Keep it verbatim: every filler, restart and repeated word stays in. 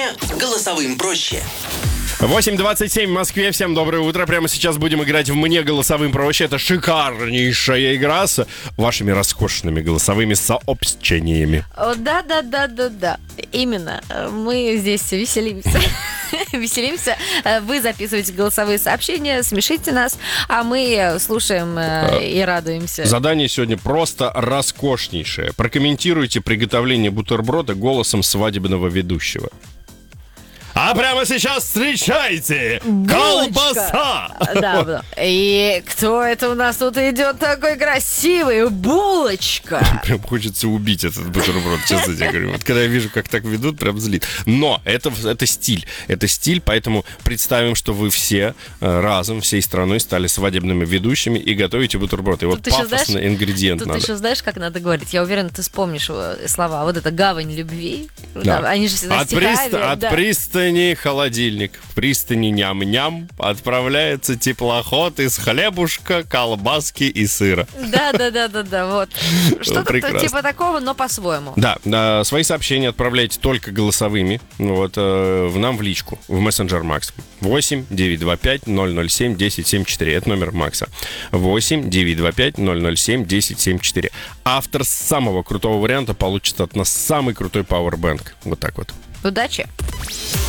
Мне голосовым проще. восемь двадцать семь в Москве. Всем доброе утро. Прямо сейчас будем играть в «Мне голосовым проще». Это шикарнейшая игра с вашими роскошными голосовыми сообщениями. Да-да-да-да-да. Именно. Мы здесь веселимся. Веселимся. Вы записываете голосовые сообщения, смешите нас, а мы слушаем и радуемся. Задание сегодня просто роскошнейшее. Прокомментируйте приготовление бутерброда голосом свадебного ведущего. А прямо сейчас встречайте! Булочка. Колбаса! Да, да. И кто это у нас тут идет такой красивый? Булочка! Прям хочется убить этот бутерброд, честно тебе говорю. Вот когда я вижу, как так ведут, прям злит. Но это, это стиль. Это стиль, поэтому представим, что вы все разом, всей страной стали свадебными ведущими и готовите бутерброд. И вот Тут еще, пафосный знаешь, ингредиент Тут надо. еще знаешь, как надо говорить? Я уверена, ты вспомнишь слова. Вот это гавань любви. Да. Да, они же всегда От, стихами. приста- от да. пристани холодильник, в пристани ням-ням отправляется теплоход из хлебушка, колбаски и сыра. Да, да, да, да, да, вот. Что-то Прекрасно. типа такого, но по-своему. Да, да, свои сообщения отправляйте только голосовыми. Вот, э, в нам в личку, в мессенджер Макс. восемь девятьсот двадцать пять ноль ноль семь десять семьдесят четыре. Это номер Макса. восемь девятьсот двадцать пять ноль ноль семь десять семьдесят четыре. Автор самого крутого варианта получит от нас самый крутой пауэрбэнк. Вот так вот. Удачи!